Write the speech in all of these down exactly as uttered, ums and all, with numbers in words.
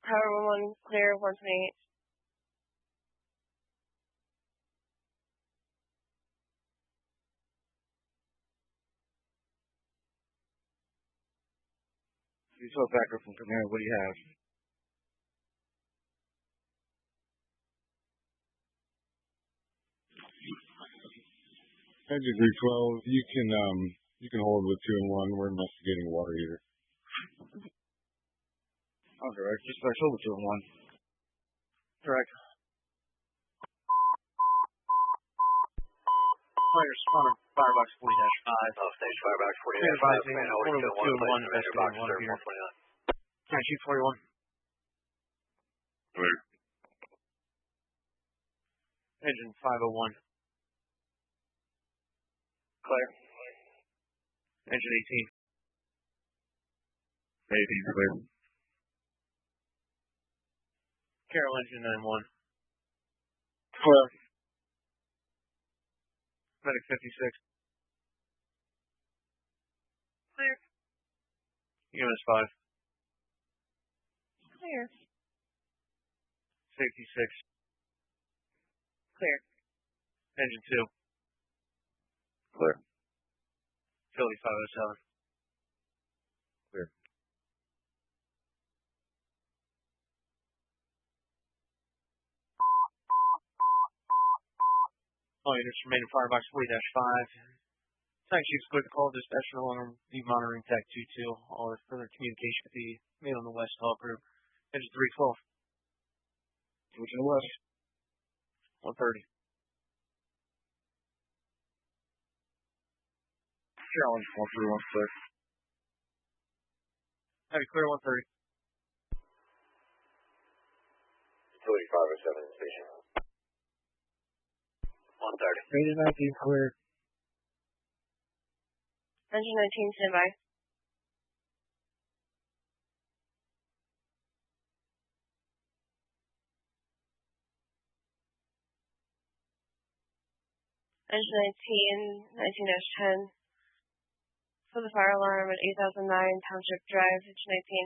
Tower one one, clear, one twenty-eight. You saw backer from Command. What do you have? Engine three twelve, you can um you can hold with two and one. We're investigating a water heater. Oh, direct. Just back over two and one. Direct. Players spawning firebox forty dash five. Off stage firebox forty dash five. Man, holding two and one. Place commander box reserve one twenty-nine. Can I shoot forty-one? Clear. Engine five oh one. Clear. Engine eighteen. eighteen clear. Carroll engine nine one. Clear. Medic fifty-six. Clear. U S five. Clear. Safety six. Clear. Engine two. Clear. Philly five oh seven. Clear. All units remain in firebox forty dash five. Thanks, Chiefs. Clear the call. Dispatch no longer be monitoring T A C two two. All further communication to be made on the West Hall group. Engine three twelve. Switching to west. one thirty. Challenge one three one six. Heavy clear one thirty. Philly five oh seven station. one thirty. Engine nineteen clear. Engine nineteen, standby. Engine nineteen, nineteen dash ten. For the fire alarm at eight thousand nine, Township Drive, engine nineteen.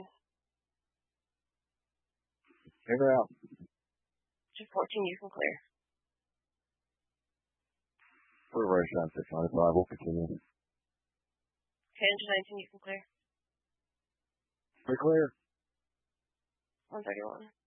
Figure out. Engine fourteen, you can clear. We're right on six ninety-five. We'll continue. Okay, engine nineteen, you can clear. We're clear. one thirty-one.